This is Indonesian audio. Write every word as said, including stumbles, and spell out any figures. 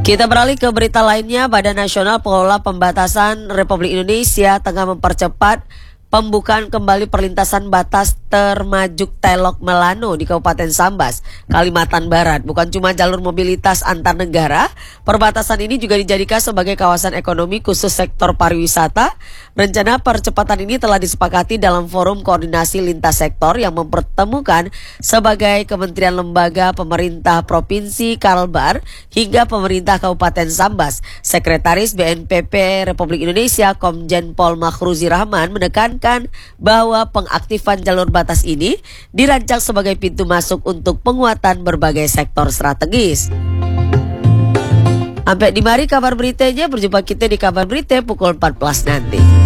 Kita beralih ke berita lainnya. Badan Nasional Pengelola Pembatasan Republik Indonesia tengah mempercepat pembukaan kembali perlintasan batas Termajuk Telok Melano di Kabupaten Sambas, Kalimantan Barat. Bukan cuma jalur mobilitas antar negara, perbatasan ini juga dijadikan sebagai kawasan ekonomi khusus sektor pariwisata. Rencana percepatan ini telah disepakati dalam forum koordinasi lintas sektor yang mempertemukan sebagai kementerian lembaga pemerintah Provinsi Kalbar hingga pemerintah Kabupaten Sambas. Sekretaris B N P P Republik Indonesia Komjen Pol Makhruzi Rahman menekankan bahwa pengaktifan jalur batas ini dirancang sebagai pintu masuk untuk penguatan berbagai sektor strategis. Sampai di mari kabar beritanya, berjumpa kita di kabar berita pukul empat belas nanti.